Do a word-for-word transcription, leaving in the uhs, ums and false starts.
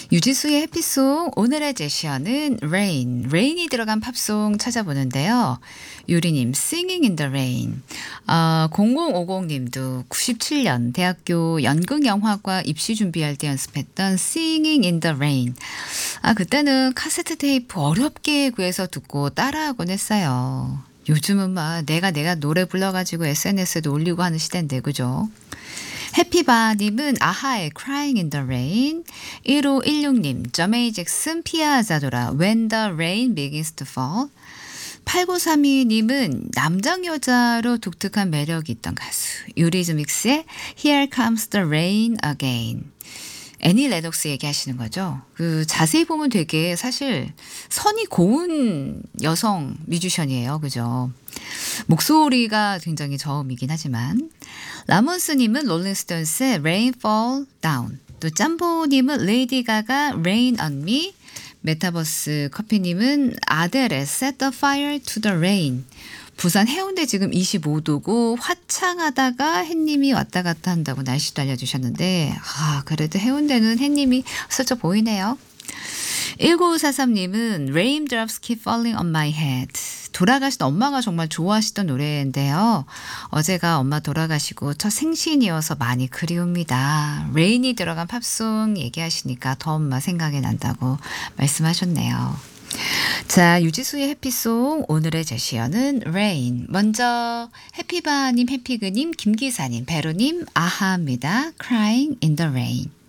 유지수의 해피송 오늘의 제시어는 rain, rain이 들어간 팝송 찾아보는데요. 유리님 Singing in the Rain, 어, 공공오공님도 구십칠 년 대학교 연극영화과 입시 준비할 때 연습했던 Singing in the Rain. 아, 그때는 카세트 테이프 어렵게 구해서 듣고 따라하곤 했어요. 요즘은 막 내가 내가 노래 불러가지고 에스엔에스에도 올리고 하는 시대인데 그죠? 해피바님은 아하의 Crying in the Rain, 일오일육님 저메이 잭슨 피아자도라 When the Rain Begins to Fall, 팔구삼이님은 남장 여자로 독특한 매력이 있던 가수 유리즈믹스의 Here Comes the Rain Again. 애니 레녹스 얘기하시는 거죠. 그 자세히 보면 되게 사실 선이 고운 여성 뮤지션이에요. 그죠? 목소리가 굉장히 저음이긴 하지만. 라몬스님은 롤링스톤스의 Rain Fall Down, 또 짬보님은 레이디 가가 Rain on Me, 메타버스 커피님은 아델의 Set the Fire to the Rain. 부산 해운대 지금 이십오 도고 화창하다가 햇님이 왔다 갔다 한다고 날씨도 알려주셨는데, 아, 그래도 해운대는 햇님이 슬쩍 보이네요. 일구사삼님은 Raindrops Keep Falling on My Head. 돌아가신 엄마가 정말 좋아하시던 노래인데요. 어제가 엄마 돌아가시고 첫 생신이어서 많이 그리웁니다. 레인이 들어간 팝송 얘기하시니까 더 엄마 생각이 난다고 말씀하셨네요. 자, 유지수의 해피송 오늘의 제시어는 Rain. 먼저 해피바님, 해피그님, 김기사님, 베로님, 아하입니다. Crying in the Rain.